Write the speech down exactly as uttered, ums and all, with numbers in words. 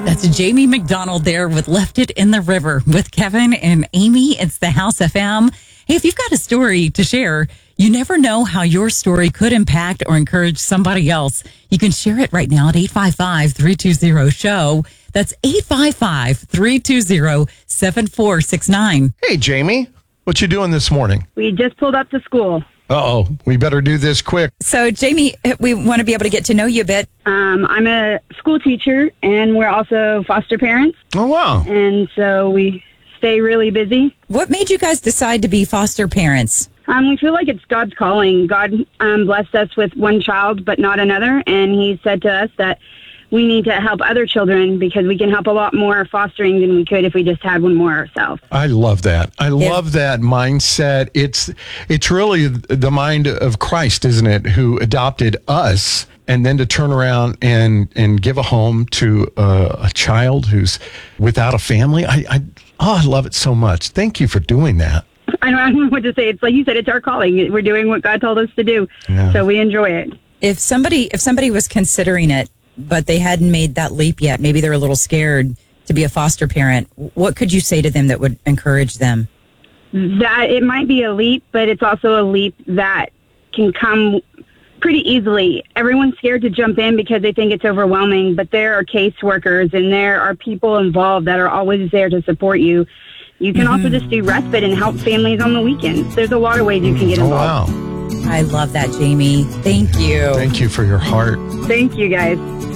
That's Jamie McDonald there with Left It in the River with Kevin and Amy. It's the House F M. Hey, if you've got a story to share, you never know how your story could impact or encourage somebody else. You can share it right now at eight five five, three two zero, SHOW. That's eight five five, three two zero, seven four six nine. Hey, Jamie, what you doing this morning? We just pulled up to school. Uh-oh, we better do this quick. So, Jamie, we want to be able to get to know you a bit. Um, I'm a school teacher, and we're also foster parents. Oh, wow. And so we stay really busy. What made you guys decide to be foster parents? Um, we feel like it's God's calling. God um, blessed us with one child, but not another. And he said to us that we need to help other children because we can help a lot more fostering than we could if we just had one more ourselves. I love that. I Yeah. love that mindset. It's it's really the mind of Christ, isn't it, who adopted us, and then to turn around and, and give a home to uh, a child who's without a family. I, I oh, I love it so much. Thank you for doing that. I don't, I don't know what to say. It's like you said, it's our calling. We're doing what God told us to do. Yeah. So we enjoy it. If somebody if somebody was considering it, but they hadn't made that leap yet, maybe they're a little scared to be a foster parent, what could you say to them that would encourage them? That it might be a leap, but it's also a leap that can come pretty easily. Everyone's scared to jump in because they think it's overwhelming, but there are caseworkers and there are people involved that are always there to support you. You can also just do respite and help families on the weekends. There's a lot of ways you can get Oh, involved. wow. I love that, Jamie. Thank you. Thank you for your heart. Thank you, guys.